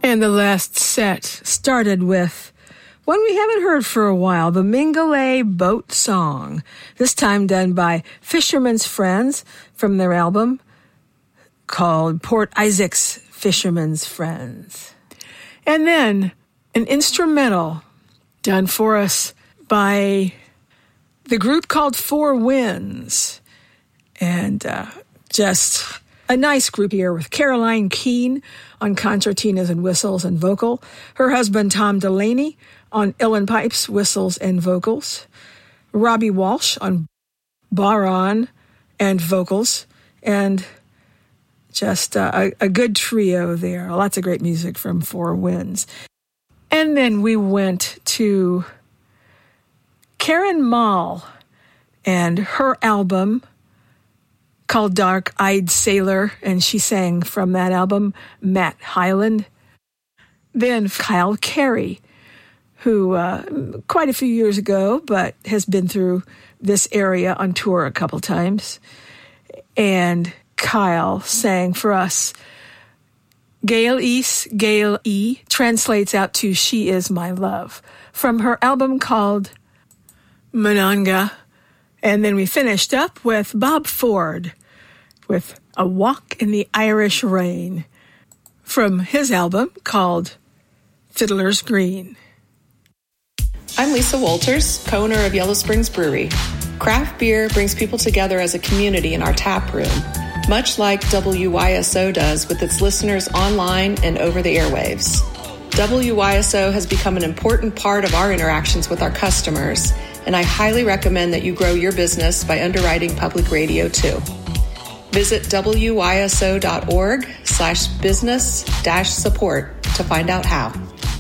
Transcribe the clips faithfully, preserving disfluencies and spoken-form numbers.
And the last set started with one we haven't heard for a while, the Mingulay Boat Song, this time done by Fisherman's Friends from their album called Port Isaac's Fisherman's Friends. And then an instrumental done for us by the group called Four Winds. And uh, just a nice group here with Caroline Keene on concertinas and whistles and vocal, her husband Tom Delaney on uilleann pipes, whistles, and vocals, Robbie Walsh on bodhrán and vocals, and just uh, a, a good trio there. Lots of great music from Four Winds. And then we went to Karen Mall and her album called Dark Eyed Sailor, and she sang from that album, Matt Hyland. Then Kyle Carey, who uh, quite a few years ago, but has been through this area on tour a couple times. And Kyle sang for us Gail Is, Gail E, translates out to She Is My Love, from her album called Mananga. And then we finished up with Bob Ford with A Walk in the Irish Rain from his album called Fiddler's Green. I'm Lisa Walters, co-owner of Yellow Springs Brewery. Craft beer brings people together as a community in our tap room, much like W Y S O does with its listeners online and over the airwaves. W Y S O has become an important part of our interactions with our customers, and I highly recommend that you grow your business by underwriting public radio too. Visit W Y S O dot org slash business dash support to find out how.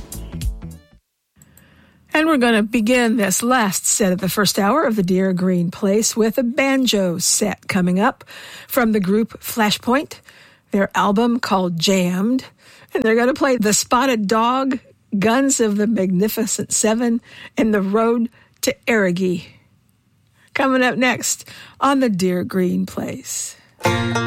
And we're going to begin this last set of the first hour of the Dear Green Place with a banjo set coming up from the group Flashpoint, their album called Jammed. And they're going to play The Spotted Dog, Guns of the Magnificent Seven, and The Road to Erigi. Coming up next on the Dear Green Place.